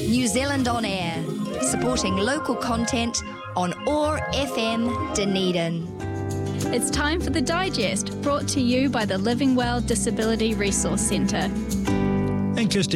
New Zealand On Air, supporting local content on OAR FM Dunedin. It's time for The Digest, brought to you by the Living Well Disability Resource Centre. And Kirsty